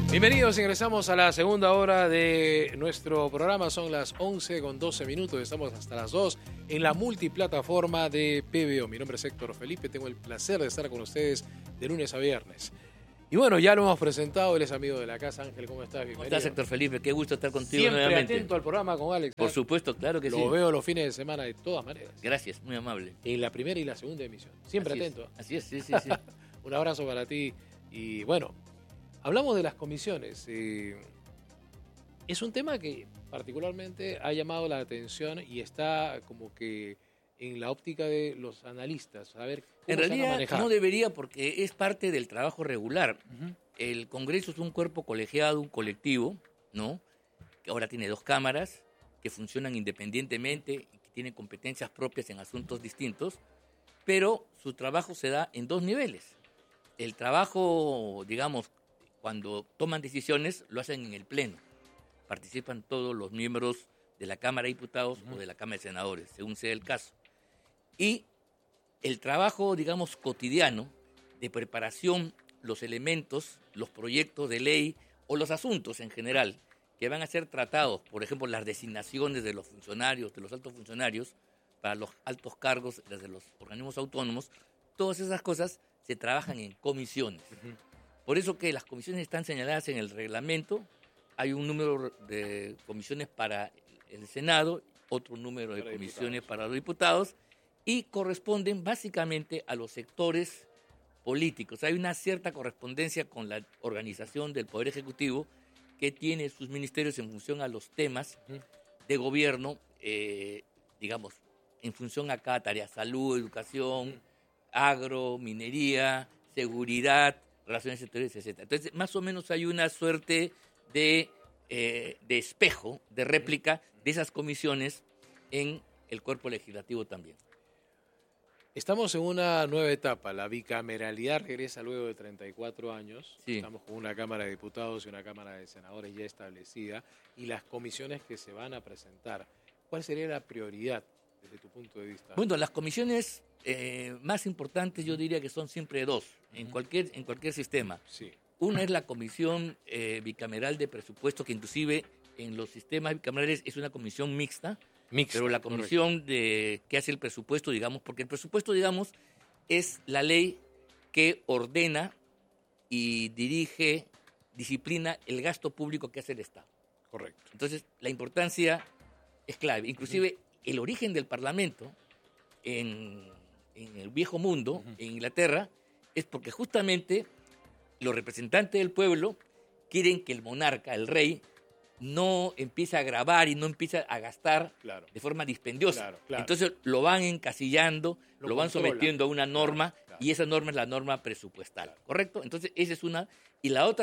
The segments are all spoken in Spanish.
Bienvenidos, ingresamos a la segunda hora de nuestro programa. Son las 11:12. Estamos hasta las 2 en la multiplataforma de PBO. Mi nombre es Héctor Felipe. Tengo el placer de estar con ustedes de lunes a viernes. Y bueno, ya lo hemos presentado. Él es amigo de la casa. Ángel, ¿cómo estás? Bienvenido. ¿Cómo estás, Héctor Felipe? Qué gusto estar contigo Siempre nuevamente. atento al programa con Alex. Por supuesto, claro que sí. Lo veo los fines de semana de todas maneras. Gracias, muy amable. En la primera y la segunda emisión. Siempre Así atento. Así es, sí. Un abrazo para ti. Y bueno, hablamos de las comisiones. Es un tema que particularmente ha llamado la atención y está como que en la óptica de los analistas, a ver cómo En se van a realidad manejar. no debería, porque es parte del trabajo regular. Ujú. El Congreso es un cuerpo colegiado, un colectivo, ¿no? Que ahora tiene 2 cámaras que funcionan independientemente y que tienen competencias propias en asuntos distintos, pero su trabajo se da en 2 niveles. El trabajo, digamos, cuando toman decisiones, lo hacen en el Pleno. Participan todos los miembros de la Cámara de Diputados o de la Cámara de Senadores, según sea el caso. Y el trabajo, digamos, cotidiano de preparación, los elementos, los proyectos de ley o los asuntos en general que van a ser tratados, por ejemplo, las designaciones de los funcionarios, de los altos funcionarios, para los altos cargos desde los organismos autónomos, todas esas cosas se trabajan en comisiones. Por eso que las comisiones están señaladas en el reglamento. Hay un número de comisiones para el Senado, otro número de comisiones para los diputados, y corresponden básicamente a los sectores políticos. Hay una cierta correspondencia con la organización del Poder Ejecutivo, que tiene sus ministerios en función a los temas de gobierno, digamos, en función a cada tarea: salud, educación, agro, minería, seguridad, relaciones exteriores, etc. Entonces, más o menos hay una suerte de espejo, de réplica de esas comisiones en el cuerpo legislativo también. Estamos en una nueva etapa. La bicameralidad regresa luego de 34 años. Sí. Estamos con una Cámara de Diputados y una Cámara de Senadores ya establecida y las comisiones que se van a presentar. ¿Cuál sería la prioridad desde tu punto de vista? Bueno, las comisiones más importantes yo diría que son siempre 2 en cualquier sistema. Sí. Una es la comisión bicameral de presupuesto, que inclusive en los sistemas bicamerales es una comisión mixta. Pero la comisión que hace el presupuesto, digamos, porque el presupuesto, digamos, es la ley que ordena y dirige, disciplina el gasto público que hace el Estado. Correcto. Entonces, la importancia es clave. Inclusive, el origen del Parlamento en el viejo mundo, en Inglaterra, es porque justamente los representantes del pueblo quieren que el monarca, el rey, no empiece a grabar y no empiece a gastar de forma dispendiosa. Claro. Entonces lo van encasillando, lo van sometiendo a una norma, y esa norma es la norma presupuestal, ¿correcto? Entonces esa es una. Y la otra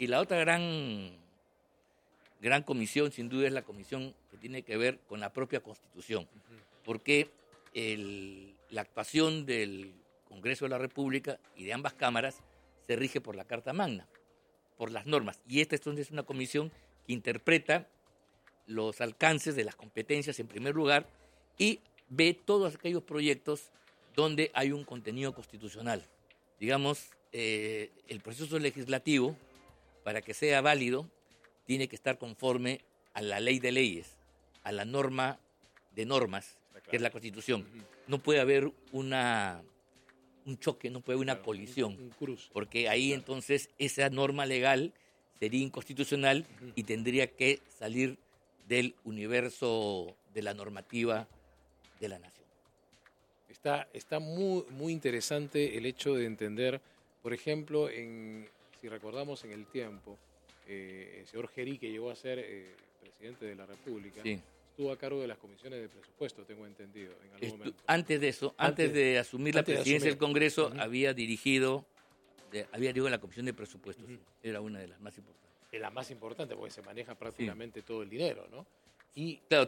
gran comisión, sin duda, es la comisión que tiene que ver con la propia Constitución, porque la actuación del Congreso de la República y de ambas cámaras se rige por la Carta Magna, por las normas, y esta entonces es una comisión que interpreta los alcances de las competencias en primer lugar y ve todos aquellos proyectos donde hay un contenido constitucional. Digamos, el proceso legislativo, para que sea válido, tiene que estar conforme a la ley de leyes, a la norma de normas, que es la Constitución. No puede haber un choque, no puede haber una colisión, un cruce, porque ahí entonces esa norma legal sería inconstitucional y tendría que salir del universo de la normativa de la nación. Está muy interesante el hecho de entender, por ejemplo, si recordamos en el tiempo, el señor Gerí, que llegó a ser presidente de la República, sí, estuvo a cargo de las comisiones de presupuesto, tengo entendido, en algún momento. Antes de eso, antes de asumir la presidencia del Congreso, había dirigido la Comisión de Presupuestos. Era una de las más importantes. Es la más importante porque se maneja prácticamente todo el dinero, ¿no? Y claro,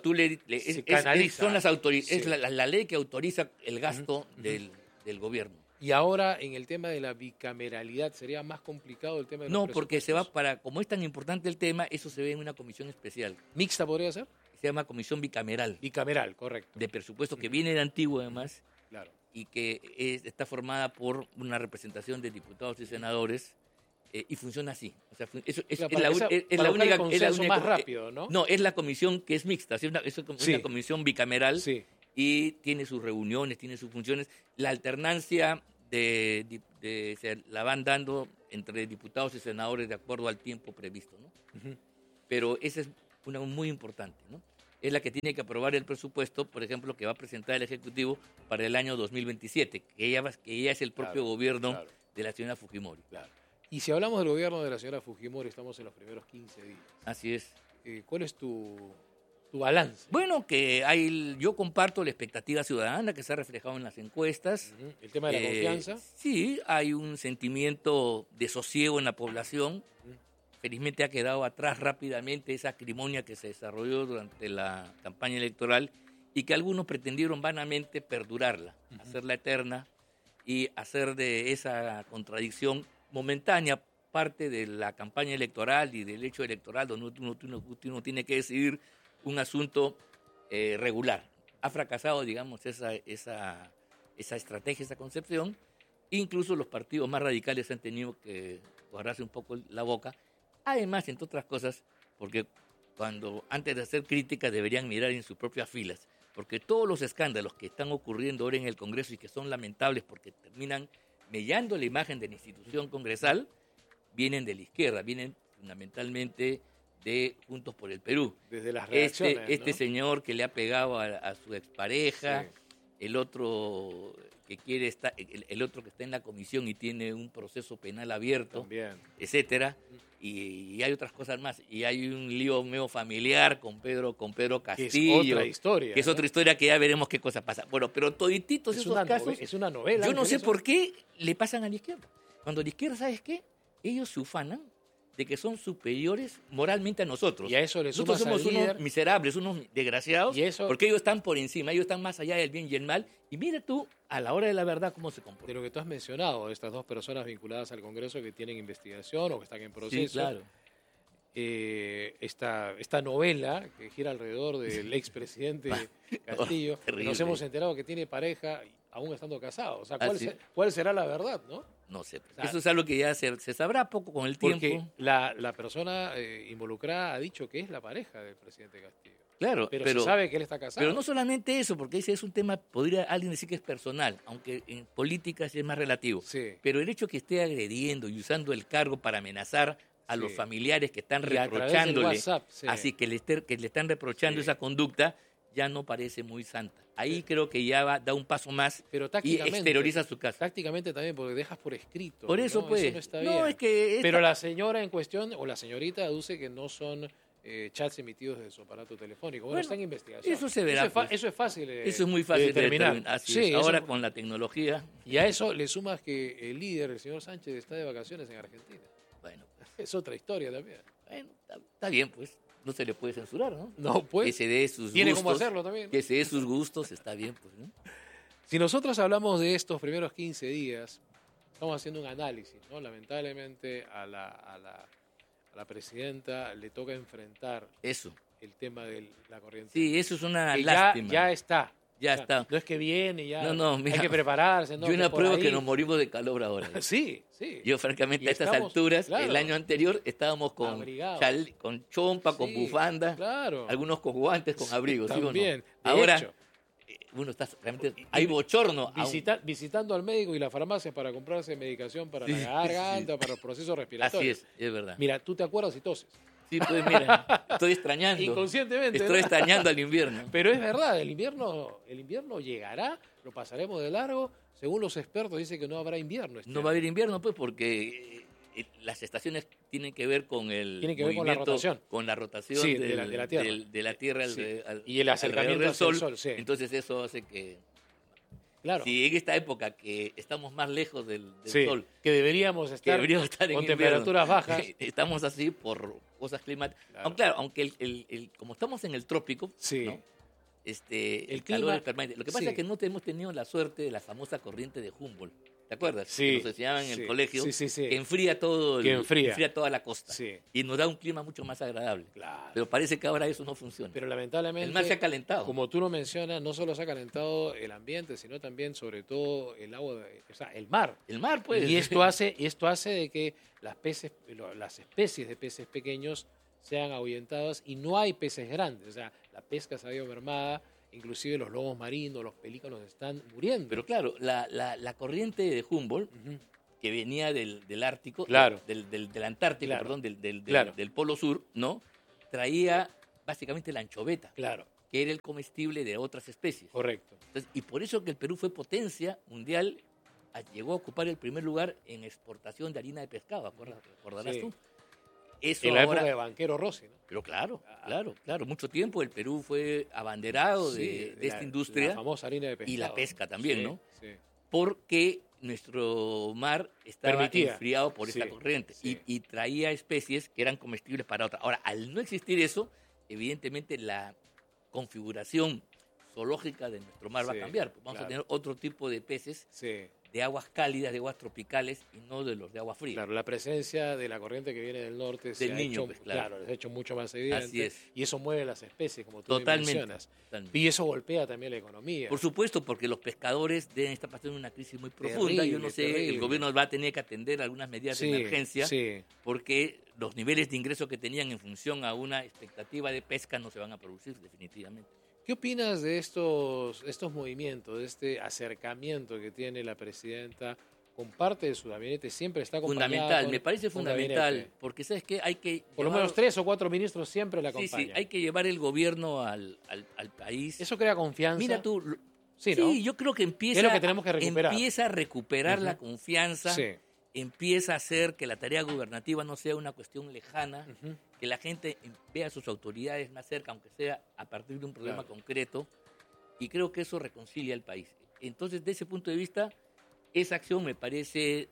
se es la ley que autoriza el gasto del gobierno. Y ahora, en el tema de la bicameralidad, ¿sería más complicado el tema de los No, porque como es tan importante el tema, eso se ve en una comisión especial. ¿Mixta podría ser? Se llama comisión bicameral. Bicameral, correcto. De presupuesto, que viene de antiguo además. Claro. Y que está formada por una representación de diputados y senadores y funciona así. O sea, eso es Claro, la para única... buscar el es la consenso única más rápido, ¿no? No, es la comisión que es mixta, es como Sí. una comisión bicameral Sí. y tiene sus reuniones, tiene sus funciones. La alternancia se la van dando entre diputados y senadores de acuerdo al tiempo previsto, ¿no? Ujú. Pero esa es una muy importante, ¿no? Es la que tiene que aprobar el presupuesto, por ejemplo, que va a presentar el Ejecutivo para el año 2027, que ya es el propio Claro, gobierno claro. de la señora Fujimori. Claro. Y si hablamos del gobierno de la señora Fujimori, estamos en los primeros 15 días. Así es. ¿Cuál es tu balance? Bueno, yo comparto la expectativa ciudadana que se ha reflejado en las encuestas. Ujú. El tema de la confianza. Sí, hay un sentimiento de sosiego en la población. Felizmente ha quedado atrás rápidamente esa acrimonia que se desarrolló durante la campaña electoral y que algunos pretendieron vanamente perdurarla, hacerla eterna y hacer de esa contradicción momentánea parte de la campaña electoral y del hecho electoral donde uno tiene que decidir un asunto regular. Ha fracasado, digamos, esa estrategia, esa concepción. Incluso los partidos más radicales han tenido que guardarse un poco la boca. Además, entre otras cosas, porque antes de hacer críticas deberían mirar en sus propias filas, porque todos los escándalos que están ocurriendo ahora en el Congreso y que son lamentables porque terminan mellando la imagen de la institución congresal, vienen de la izquierda, vienen fundamentalmente de Juntos por el Perú. Desde las reacciones, Este ¿no? señor que le ha pegado a su expareja, Sí. el otro que quiere estar, el otro que está en la comisión y tiene un proceso penal abierto, También. etcétera, y hay otras cosas más, y hay un lío medio familiar con Pedro Castillo, Que es otra historia. que es ¿no? otra historia que ya veremos qué cosa pasa. Bueno, pero todititos esos casos, Es una novela. yo no sé eso. por qué le pasan a la izquierda. Cuando la izquierda, ¿sabes qué? Ellos se ufanan de que son superiores moralmente a nosotros. Y a eso le Nosotros sumas somos al líder. unos miserables, unos desgraciados, Y eso- porque ellos están por encima, ellos están más allá del bien y el mal. Y mira tú, a la hora de la verdad, cómo se De comportan. lo que tú has mencionado, estas dos personas vinculadas al Congreso que tienen investigación o que están en proceso. Sí, claro. Esta novela que gira alrededor del expresidente Castillo, Terrible. nos hemos enterado que tiene pareja aún estando casado. O sea, Ah, ¿sí? ¿cuál será la verdad, no? No sé. sea, Eso es algo que ya se sabrá poco con el Porque tiempo. la persona involucrada ha dicho que es la pareja del presidente Castillo. Claro, Pero se sabe que él está casado. Pero no solamente eso, porque ese es un tema, podría alguien decir que es personal, aunque en política sí es más relativo. Sí. Pero el hecho que esté agrediendo y usando el cargo para amenazar a Sí. los familiares que están Y a través del reprochándole, WhatsApp, sí. así que le están reprochando Sí. esa conducta, ya no parece muy santa. Ahí creo que ya da un paso más Pero y tácticamente. exterioriza su caso. Tácticamente también, porque dejas por escrito. Por eso, ¿no? pues. Eso no está No, bien. es que Pero la señora en cuestión, o la señorita, aduce que no son chats emitidos de su aparato telefónico. Bueno, Bueno, está en investigación. eso se verá, pues. Eso es fácil. Eso es muy fácil de determinar. Así Sí, es. eso- Ahora con la tecnología, Y a eso le sumas que el líder, el señor Sánchez, está de vacaciones en Argentina. bueno, Es otra historia también. está bien, pues. No se le puede censurar, ¿no? No, Que pues. se dé sus Tiene gustos. cómo hacerlo también. Que se dé sus gustos, está bien, pues, ¿no? Si nosotros hablamos de estos primeros 15 días, estamos haciendo un análisis, ¿no? Lamentablemente a la presidenta le toca enfrentar Eso. el tema de la corriente. Sí, eso es una Que lástima. ya está. Ya O sea, está. No es que viene y ya. No, mira, hay que prepararse. No, Yo que una por prueba ahí- que nos morimos de calor ahora. Sí, sí. Yo, francamente, Y a estas estamos- alturas, claro. el año anterior, estábamos con, Abrigados. con chompa, con Sí, bufanda, Claro. algunos con guantes, con abrigos. ¿sí o no? También. De Ahora, hecho, uno está realmente. Hay bochorno. visitando al médico y la farmacia para comprarse medicación para Sí, la garganta, para los procesos Así respiratorios. es verdad. Mira, tú te acuerdas y toses. Sí, pues mira, estoy extrañando. Inconscientemente. Estoy ¿no? extrañando al invierno. Pero es verdad, el invierno llegará, lo pasaremos de largo. Según los expertos, dice que no habrá invierno. No va a haber invierno, pues, porque las estaciones tienen que ver con el Tienen que ver con la movimiento, rotación. con la rotación Sí, de la Tierra. de la Tierra Sí. al- Y el acercamiento alrededor hacia el Sol, sí. Entonces eso hace que, Claro. si en esta época que estamos más lejos del Sí, Sol, que deberíamos que estar, deberíamos estar en con invierno, temperaturas bajas. estamos así por cosas climáticas. Claro. Aunque como estamos en el trópico, Sí. ¿no? El El calor clima- es permanente. Lo que pasa sí. es que no hemos tenido la suerte de la famosa corriente de Humboldt. ¿te acuerdas? Sí, que nos enseñaban en el colegio, sí. que enfría todo, enfría toda la costa Sí. y nos da un clima mucho más agradable. Claro. Pero parece que ahora eso no funciona. Pero lamentablemente, el mar se ha calentado. Como tú lo mencionas, no solo se ha calentado el ambiente, sino también, sobre todo, el agua, o sea, el mar. El mar, pues. Y esto hace de que las especies de peces pequeños sean ahuyentadas y no hay peces grandes. O sea, la pesca se ha ido mermada, inclusive los lobos marinos, los pelícanos están muriendo. Pero claro, la corriente de Humboldt, que venía del Ártico, claro. del Antártico, claro. perdón, claro. del Polo Sur, ¿no? Traía básicamente la anchoveta, claro. que era el comestible de otras especies. Correcto. Entonces, y por eso que el Perú fue potencia mundial, llegó a ocupar el primer lugar en exportación de harina de pescado, ¿acordarás tú? Eso en la ahora, época de Banquero Rossi, ¿no? Pero claro. Mucho tiempo el Perú fue abanderado de esta industria. La famosa harina de pescado. Y la pesca también, ¿no? Sí. Porque nuestro mar estaba enfriado por esta corriente y traía especies que eran comestibles para otras. Ahora, al no existir eso, evidentemente la configuración zoológica de nuestro mar va a cambiar. Vamos a tener otro tipo de peces de aguas cálidas, de aguas tropicales y no de los de agua fría. Claro, la presencia de la corriente que viene del norte se ha hecho mucho más evidente. Así es. Y eso mueve las especies, como tú mencionas. Totalmente. Y eso golpea también la economía. Por supuesto, porque los pescadores deben estar pasando una crisis muy profunda. Yo no sé, el gobierno va a tener que atender algunas medidas de emergencia porque los niveles de ingreso que tenían en función a una expectativa de pesca no se van a producir definitivamente. ¿Qué opinas de estos movimientos, de este acercamiento que tiene la presidenta con parte de su gabinete? Siempre está acompañada. Me parece fundamental, porque ¿sabes qué? Hay que por lo menos 3 o 4 ministros siempre la acompañan. Sí, hay que llevar el gobierno al país. Eso crea confianza. Mira tú, ¿no? yo creo que empieza, es lo que tenemos que recuperar. Empieza a recuperar la confianza. Empieza a hacer que la tarea gubernativa no sea una cuestión lejana, que la gente vea a sus autoridades más cerca, aunque sea a partir de un problema concreto, y creo que eso reconcilia al país. Entonces, desde ese punto de vista, esa acción me parece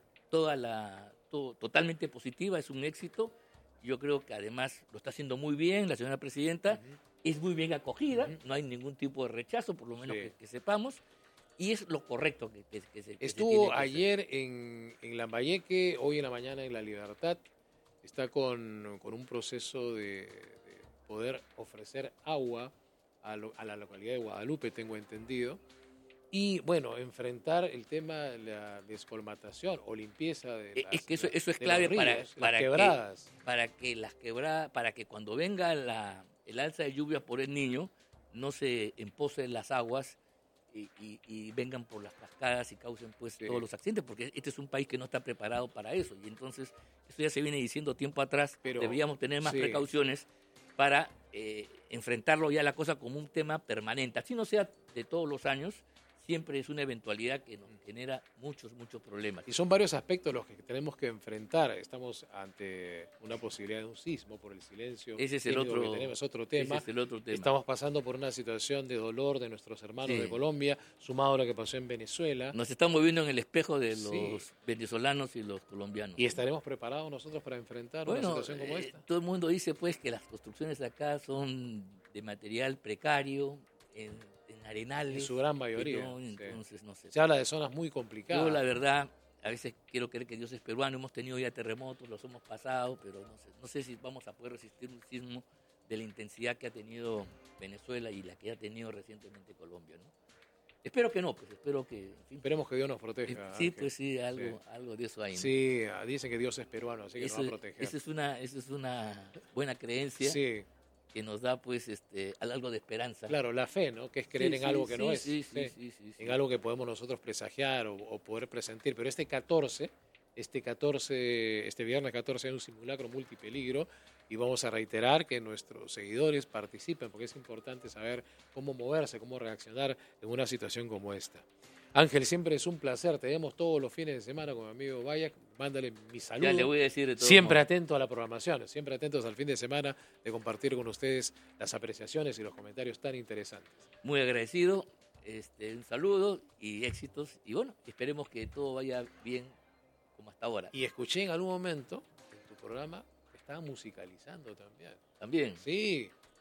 totalmente positiva, es un éxito. Yo creo que además lo está haciendo muy bien la señora presidenta, es muy bien acogida, no hay ningún tipo de rechazo, por lo menos que sepamos. Y es lo correcto que estuvo ayer en Lambayeque, hoy en la mañana en La Libertad. Está con un proceso de poder ofrecer agua a la localidad de Guadalupe, tengo entendido. Y, bueno, enfrentar el tema de la descolmatación o limpieza de las, es que eso es clave ríos, para quebradas. Para que cuando venga el alza de lluvia por el Niño, no se emposen las aguas y vengan por las cascadas y causen pues todos los accidentes, porque este es un país que no está preparado para eso, y entonces esto ya se viene diciendo tiempo atrás. Pero deberíamos tener más precauciones para enfrentarlo ya la cosa como un tema permanente, así no sea de todos los años, siempre es una eventualidad que nos genera muchos problemas. Y son varios aspectos los que tenemos que enfrentar. Estamos ante una posibilidad de un sismo por el silencio. Ese es el otro tema. tema. Estamos pasando por una situación de dolor de nuestros hermanos de Colombia, sumado a lo que pasó en Venezuela. Nos estamos viendo en el espejo de los venezolanos y los colombianos. ¿Y estaremos preparados nosotros para enfrentar una situación como esta? Todo el mundo dice pues que las construcciones de acá son de material precario, en arenales. En su gran mayoría. Entonces, no sé. Se habla de zonas muy complicadas. Yo, la verdad, a veces quiero creer que Dios es peruano. Hemos tenido ya terremotos, los hemos pasado, pero no sé si vamos a poder resistir un sismo de la intensidad que ha tenido Venezuela y la que ha tenido recientemente Colombia, ¿no? Espero que no, pues espero que... En fin, esperemos que Dios nos proteja. Sí, pues sí, algo de eso hay, ¿no? Sí, dicen que Dios es peruano, así que nos va a proteger. Esa es una buena creencia. Sí. Que nos da pues algo de esperanza. Claro, la fe, ¿no? Que es creer en algo que no es. En algo que podemos nosotros presagiar o poder presentir. Pero este viernes 14 hay un simulacro multipeligro y vamos a reiterar que nuestros seguidores participen porque es importante saber cómo moverse, cómo reaccionar en una situación como esta. Ángel, siempre es un placer. Te vemos todos los fines de semana con mi amigo Bayak. Mándale mi saludo. Ya le voy a decir de todo. Siempre atento a la programación, siempre atentos al fin de semana de compartir con ustedes las apreciaciones y los comentarios tan interesantes. Muy agradecido, un saludo y éxitos. Y bueno, esperemos que todo vaya bien como hasta ahora. Y escuché en algún momento en tu programa que estaban musicalizando también. ¿También? Sí.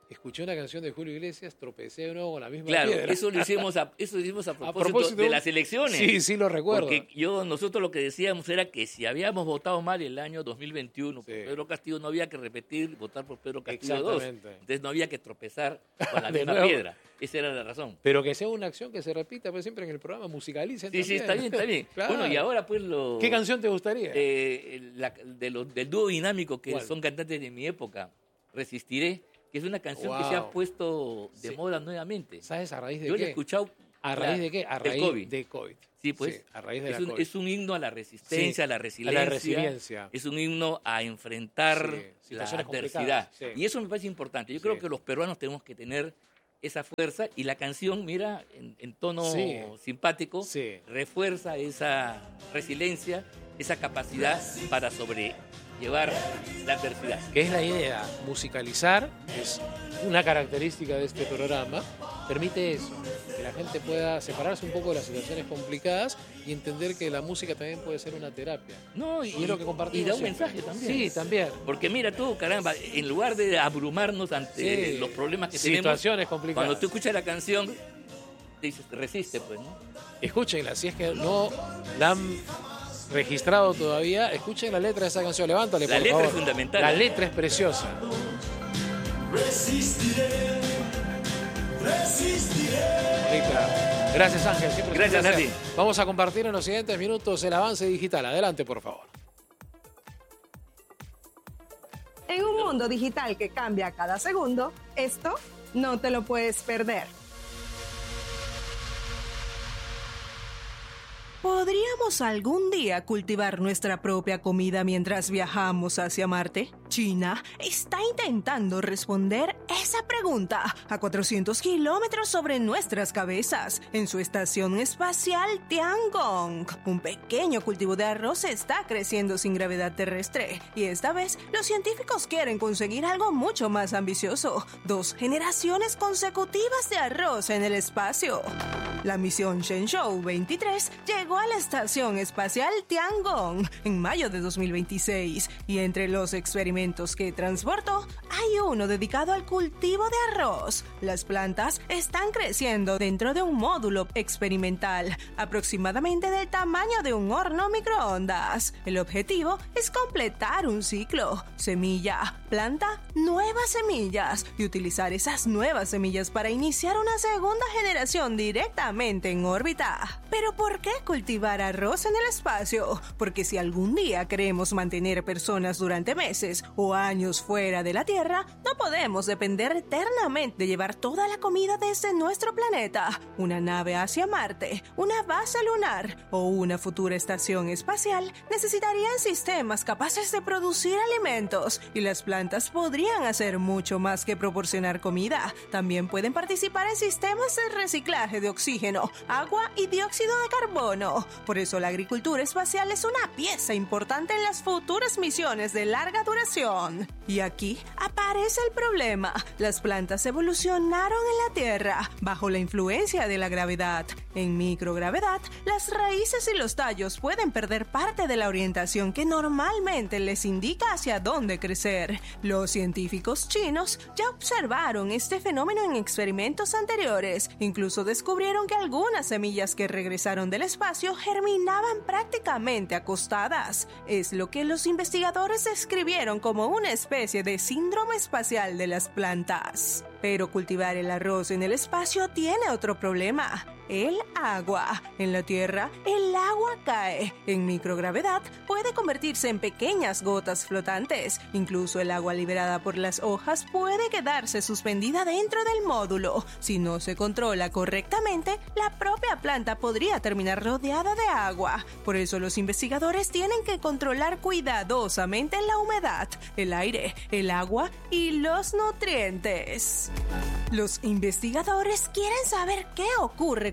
escuché una canción de Julio Iglesias, tropecé de nuevo con la misma Claro, piedra. eso lo hicimos a propósito de las elecciones. Sí, lo recuerdo. Porque nosotros lo que decíamos era que si habíamos votado mal el año 2021 por Pedro Castillo, no había que votar por Pedro Castillo 2. Entonces no había que tropezar con la misma piedra. Esa era la razón. Pero que sea una acción que se repita pues, siempre en el programa, musicalicen Sí, también. está bien. Claro. Bueno, y ahora pues ¿Qué canción te gustaría? Del dúo dinámico que ¿Cuál? son cantantes de mi época, Resistiré, que es una canción que se ha puesto de moda nuevamente. ¿Sabes a raíz de Yo qué? la he escuchado. ¿A raíz de qué? A raíz de COVID. Sí, pues. Sí, a raíz de COVID. Es un himno a la resistencia, a la resiliencia. Es un himno a enfrentar la adversidad. Sí. Y eso me parece importante. Yo creo que los peruanos tenemos que tener esa fuerza y la canción, mira, en tono simpático, refuerza esa resiliencia, esa capacidad para sobrellevar la adversidad. Que es la idea, musicalizar, es una característica de este programa, permite eso, que la gente pueda separarse un poco de las situaciones complicadas y entender que la música también puede ser una terapia. No, y es lo que compartimos. Y da un mensaje también. Sí, también. Porque mira tú, caramba, en lugar de abrumarnos ante los problemas que tenemos, situaciones complicadas. Cuando tú escuchas la canción, te dices, resiste, pues, ¿no? Escúchenla, si es que no la han registrado todavía, escuchen la letra de esa canción, levántale, por favor. La letra es fundamental. La letra es preciosa. Resistiré. Rita. Gracias, Ángel. Siempre gracias, Nati. Vamos a compartir en los siguientes minutos el avance digital. Adelante, por favor. En un mundo digital que cambia cada segundo, esto no te lo puedes perder. ¿Podríamos algún día cultivar nuestra propia comida mientras viajamos hacia Marte? China está intentando responder esa pregunta a 400 kilómetros sobre nuestras cabezas en su estación espacial Tiangong. Un pequeño cultivo de arroz está creciendo sin gravedad terrestre y esta vez los científicos quieren conseguir algo mucho más ambicioso: 2 generaciones consecutivas de arroz en el espacio. La misión Shenzhou 23 llegó a la estación espacial Tiangong en mayo de 2026 y entre los experimentos que transportó hay uno dedicado al cultivo de arroz. Las plantas están creciendo dentro de un módulo experimental aproximadamente del tamaño de un horno microondas. El objetivo es completar un ciclo: semilla, planta, nuevas semillas y utilizar esas nuevas semillas para iniciar una segunda generación directamente en órbita. ¿Pero por qué cultivar arroz en el espacio? Porque si algún día queremos mantener personas durante meses o años fuera de la Tierra, no podemos depender eternamente de llevar toda la comida desde nuestro planeta. Una nave hacia Marte, una base lunar o una futura estación espacial necesitarían sistemas capaces de producir alimentos, y las plantas podrían hacer mucho más que proporcionar comida. También pueden participar en sistemas de reciclaje de oxígeno, agua y dióxido de carbono. Por eso la agricultura espacial es una pieza importante en las futuras misiones de larga duración. Y aquí aparece el problema. Las plantas evolucionaron en la Tierra bajo la influencia de la gravedad. En microgravedad, las raíces y los tallos pueden perder parte de la orientación que normalmente les indica hacia dónde crecer. Los científicos chinos ya observaron este fenómeno en experimentos anteriores. Incluso descubrieron que algunas semillas que regresaron del espacio germinaban prácticamente acostadas. Es lo que los investigadores describieron como una especie de síndrome espacial de las plantas. Pero cultivar el arroz en el espacio tiene otro problema: el agua. En la Tierra, el agua cae. En microgravedad puede convertirse en pequeñas gotas flotantes. Incluso el agua liberada por las hojas puede quedarse suspendida dentro del módulo. Si no se controla correctamente, la propia planta podría terminar rodeada de agua. Por eso los investigadores tienen que controlar cuidadosamente la humedad, el aire, el agua y los nutrientes. Los investigadores quieren saber qué ocurre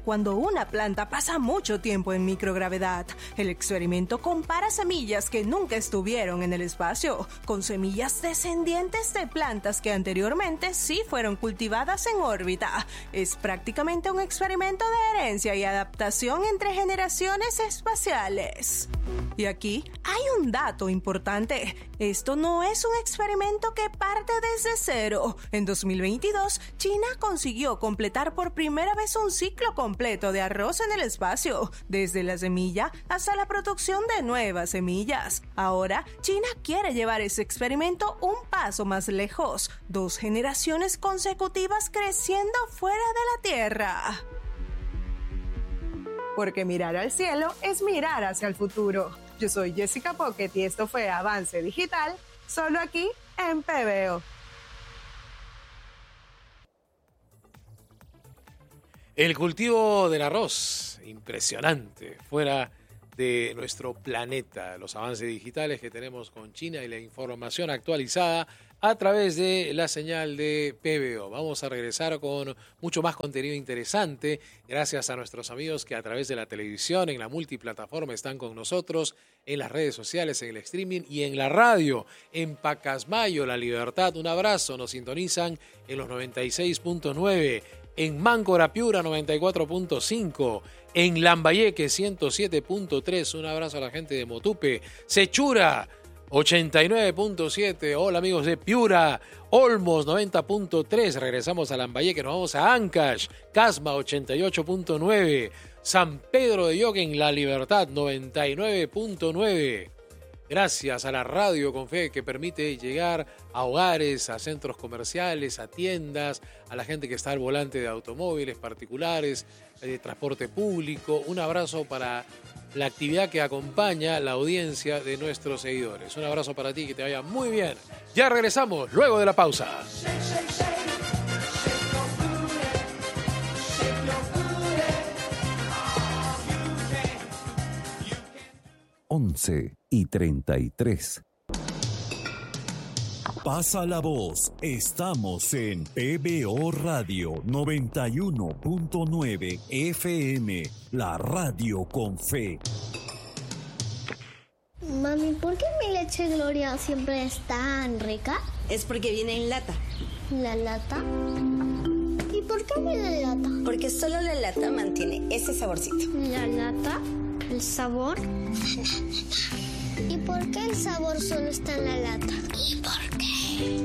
cuando una planta pasa mucho tiempo en microgravedad. El experimento compara semillas que nunca estuvieron en el espacio con semillas descendientes de plantas que anteriormente sí fueron cultivadas en órbita. Es prácticamente un experimento de herencia y adaptación entre generaciones espaciales. Y aquí hay un dato importante. Esto no es un experimento que parte desde cero. En 2022, China consiguió completar por primera vez un ciclo completo de arroz en el espacio, desde la semilla hasta la producción de nuevas semillas. Ahora, China quiere llevar ese experimento un paso más lejos, 2 generaciones consecutivas creciendo fuera de la Tierra. Porque mirar al cielo es mirar hacia el futuro. Yo soy Jessica Pocket y esto fue Avance Digital, solo aquí en PBO. El cultivo del arroz, impresionante, fuera de nuestro planeta. Los avances digitales que tenemos con China y la información actualizada a través de la señal de PBO. Vamos a regresar con mucho más contenido interesante, gracias a nuestros amigos que a través de la televisión, en la multiplataforma están con nosotros, en las redes sociales, en el streaming y en la radio, en Pacasmayo, La Libertad. Un abrazo, nos sintonizan en los 96.9, en Máncora Piura 94.5, en Lambayeque 107.3. Un abrazo a la gente de Motupe, Sechura 89.7. Hola amigos de Piura, Olmos 90.3. Regresamos a Lambayeque, nos vamos a Ancash, Casma 88.9, San Pedro de Yoque, La Libertad 99.9. Gracias a la radio con fe que permite llegar a hogares, a centros comerciales, a tiendas, a la gente que está al volante de automóviles particulares, de transporte público. Un abrazo para la actividad que acompaña la audiencia de nuestros seguidores. Un abrazo para ti, que te vaya muy bien. Ya regresamos luego de la pausa. 11:33. Pasa la voz, estamos en PBO Radio 91.9 FM, la radio con fe. Mami, ¿por qué mi leche Gloria siempre es tan rica? Es porque viene en lata. ¿La lata? ¿Y por qué viene en lata? Porque solo la lata mantiene ese saborcito. ¿La lata? ¿El sabor? ¿Y por qué el sabor solo está en la lata? ¿Y por qué?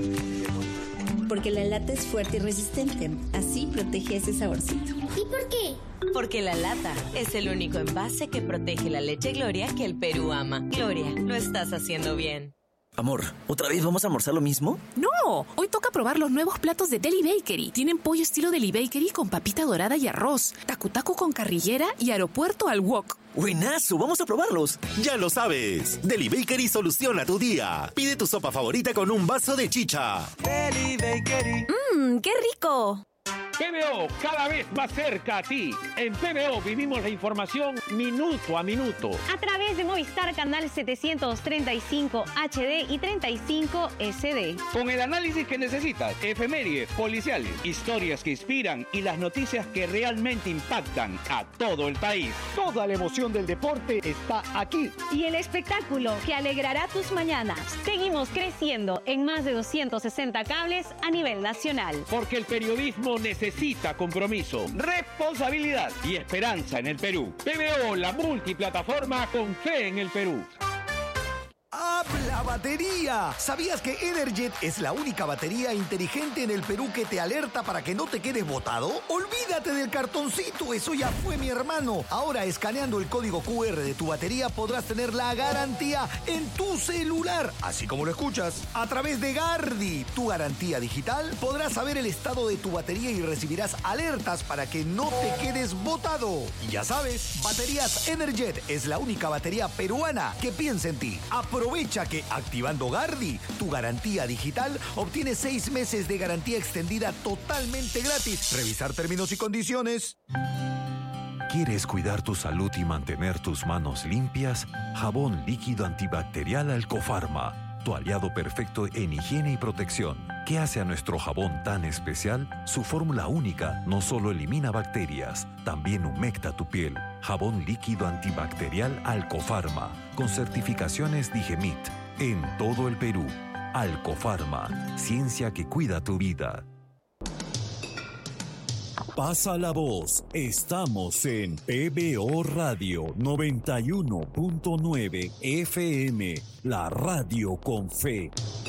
Porque la lata es fuerte y resistente. Así protege ese saborcito. ¿Y por qué? Porque la lata es el único envase que protege la leche Gloria que el Perú ama. Gloria, lo estás haciendo bien. Amor, ¿otra vez vamos a almorzar lo mismo? No, hoy toca probar los nuevos platos de Deli Bakery. Tienen pollo estilo Deli Bakery con papita dorada y arroz, tacu-tacu con carrillera y aeropuerto al wok. ¡Buenazo! ¡Vamos a probarlos! Ya lo sabes, Deli Bakery soluciona tu día. Pide tu sopa favorita con un vaso de chicha. Deli Bakery. ¡Qué rico! PBO, cada vez más cerca a ti. En PBO vivimos la información minuto a minuto. A través de Movistar Canal 735 HD y 35 SD. Con el análisis que necesitas, efemérides, policiales, historias que inspiran y las noticias que realmente impactan a todo el país. Toda la emoción del deporte está aquí. Y el espectáculo que alegrará tus mañanas. Seguimos creciendo en más de 260 cables a nivel nacional. Porque el periodismo necesita compromiso, responsabilidad y esperanza en el Perú. PBO, la multiplataforma con fe en el Perú. ¡Habla batería! ¿Sabías que Energet es la única batería inteligente en el Perú que te alerta para que no te quedes botado? ¡Olvídate del cartoncito! ¡Eso ya fue, mi hermano! Ahora, escaneando el código QR de tu batería, podrás tener la garantía en tu celular. Así como lo escuchas. A través de Gardi, tu garantía digital, podrás saber el estado de tu batería y recibirás alertas para que no te quedes botado. Y ya sabes, Baterías Energet es la única batería peruana que piensa en ti. Aprovecha que activando Gardi, tu garantía digital, obtienes 6 meses de garantía extendida totalmente gratis. Revisar términos y condiciones. ¿Quieres cuidar tu salud y mantener tus manos limpias? Jabón líquido antibacterial Alcofarma, tu aliado perfecto en higiene y protección. ¿Qué hace a nuestro jabón tan especial? Su fórmula única no solo elimina bacterias, también humecta tu piel. Jabón líquido antibacterial Alcofarma, con certificaciones Digemit, en todo el Perú. Alcofarma, ciencia que cuida tu vida. Pasa la voz, estamos en PBO Radio 91.9 FM, la radio con fe.